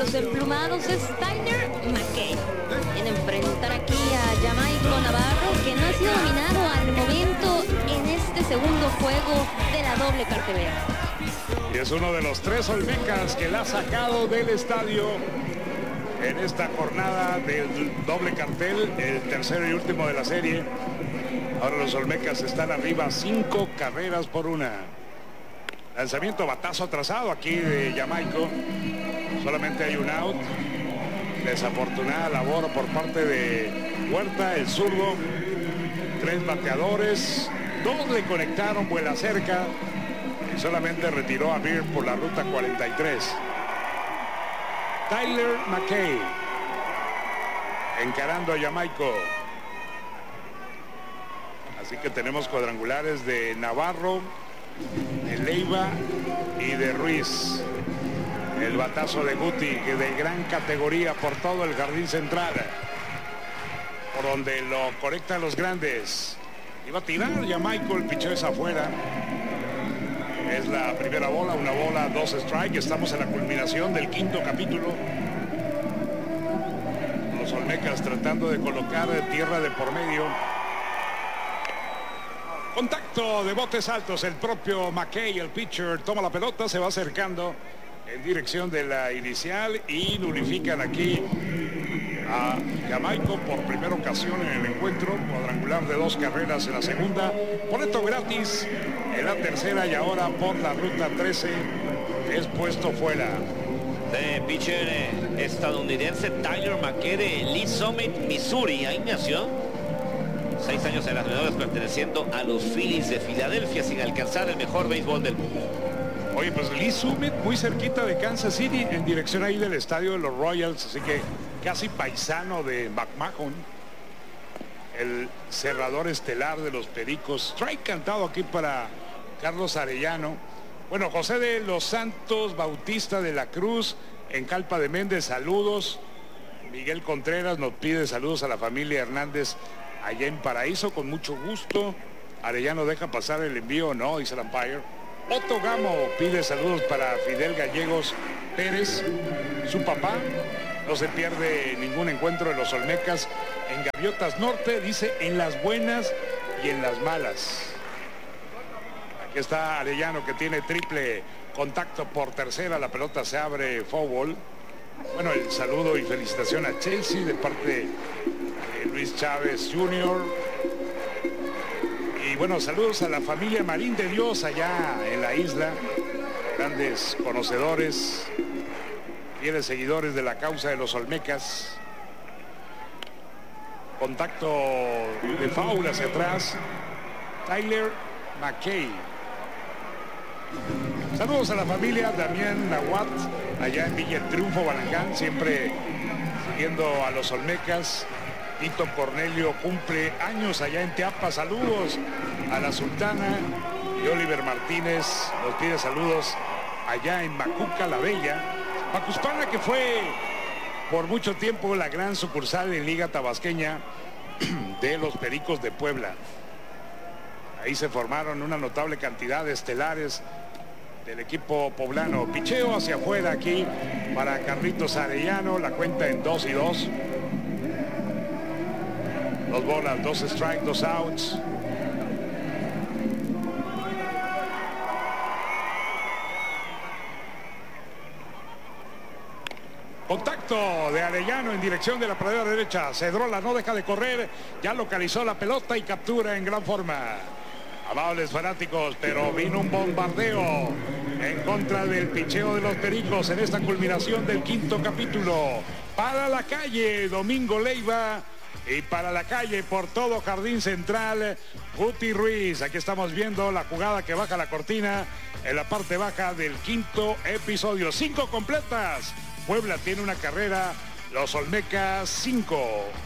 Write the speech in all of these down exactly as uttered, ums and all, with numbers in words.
los emplumados es Tyler McKay. Viene a enfrentar aquí a Jamaico Navarro, que no ha sido dominado al momento en este segundo juego de la doble cartelera. Y es uno de los tres olmecas que la ha sacado del estadio en esta jornada del doble cartel, el tercero y último de la serie. Ahora los olmecas están arriba cinco carreras por una. Lanzamiento batazo atrasado aquí de Jamaico. Solamente hay un out. Desafortunada labor por parte de Huerta, el zurdo. Tres bateadores. Dos le conectaron, vuela cerca. Y solamente retiró a Beer por la ruta cuarenta y tres. Tyler McKay encarando a Jamaico. Así que tenemos cuadrangulares de Navarro, de Leiva y de Ruiz. El batazo de Guti, que de gran categoría por todo el jardín central, por donde lo conectan los grandes. Iba a tirar Jamaico, el picheo es afuera. Es la primera bola, una bola, dos strikes. Estamos en la culminación del quinto capítulo. Los olmecas tratando de colocar tierra de por medio. Contacto de botes altos. El propio McKay, el pitcher, toma la pelota, se va acercando en dirección de la inicial y nulifican aquí a Jamaico por primera ocasión en el encuentro. Cuadrangular de dos carreras en la segunda. Boleto gratis en la tercera y ahora por la ruta trece es puesto fuera. De pitcher estadounidense Tyler McKay de Lee Summit, Missouri. Ahí nació. Seis años en las menores perteneciendo a los Phillies de Filadelfia sin alcanzar el mejor béisbol del mundo. Oye, pues Lee Summit muy cerquita de Kansas City, en dirección ahí del estadio de los Royals, así que casi paisano de McMahon, el cerrador estelar de los Pericos. Strike cantado aquí para Carlos Arellano. Bueno, José de los Santos Bautista de la Cruz en Calpa de Méndez, saludos. Miguel Contreras nos pide saludos a la familia Hernández allá en Paraíso, con mucho gusto. Arellano deja pasar el envío, no, dice el umpire. Otto Gamo pide saludos para Fidel Gallegos Pérez, su papá. No se pierde ningún encuentro de los olmecas en Gaviotas Norte, dice, en las buenas y en las malas. Aquí está Arellano, que tiene triple contacto por tercera, la pelota se abre, foul ball. Bueno, el saludo y felicitación a Chelsea de parte de Luis Chávez junior Y bueno, saludos a la familia Marín de Dios allá en la isla, grandes conocedores, fieles seguidores de la causa de los olmecas. Contacto de foul hacia atrás, Tyler McKay. Saludos a la familia Damián Nahuat allá en Villa El Triunfo, Balangán, siempre siguiendo a los olmecas. Tito Cornelio cumple años allá en Teapa, saludos a la Sultana. Y Oliver Martínez nos pide saludos allá en Macuca la Bella, Macuspana, que fue por mucho tiempo la gran sucursal en Liga Tabasqueña de los Pericos de Puebla. Ahí se formaron una notable cantidad de estelares del equipo poblano. Picheo hacia afuera aquí para Carlitos Arellano, la cuenta en dos y dos. Dos bolas, dos strikes, dos outs. Contacto de Arellano en dirección de la pradera derecha. Cedrola no deja de correr. Ya localizó la pelota y captura en gran forma. Amables fanáticos, pero vino un bombardeo en contra del picheo de los Pericos en esta culminación del quinto capítulo. Para la calle, Domingo Leiva. Y para la calle, por todo Jardín Central, Guti Ruiz. Aquí estamos viendo la jugada que baja la cortina en la parte baja del quinto episodio. Cinco completas. Puebla tiene una carrera, los olmecas cinco.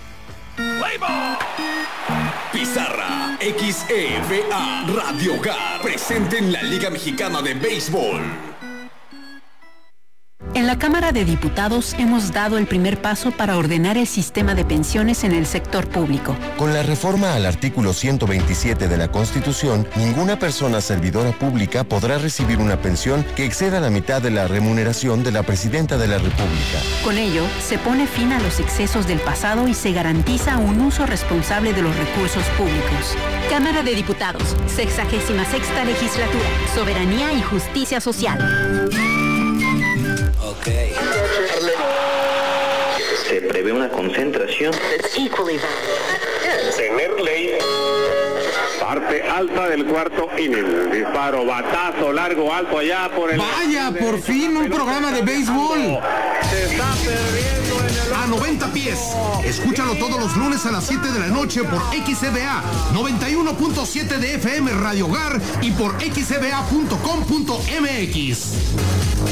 Pizarra X E V A Radio Hogar presente en la Liga Mexicana de Béisbol. En la la Cámara de Diputados hemos dado el primer paso para ordenar el sistema de pensiones en el sector público. Con la reforma al artículo ciento veintisiete de la Constitución, ninguna persona servidora pública podrá recibir una pensión que exceda la mitad de la remuneración de la Presidenta de la República. Con ello, se pone fin a los excesos del pasado y se garantiza un uso responsable de los recursos públicos. Cámara de Diputados, sexagésima sexta legislatura, soberanía y justicia social. Ok. Se prevé una concentración. Tener ley. Parte alta del cuarto inning. Disparo, batazo, largo, alto allá por el... ¡Vaya, por fin un programa de béisbol! Se está perdiendo en el... A noventa pies. Escúchalo todos los lunes a las siete de la noche por X E B A noventa y uno punto siete de F M Radio Hogar y por x e b a punto com punto m x.